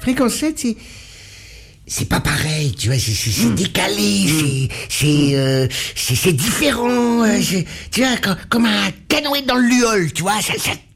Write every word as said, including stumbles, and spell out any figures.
Fréquence sept, c'est... C'est pas pareil, tu vois, c'est, c'est, c'est Mm. décalé, Mm. c'est, c'est, euh, c'est, c'est différent, euh, c'est- tu vois, comme, comme un canoë dans le luol, tu vois, ça, ça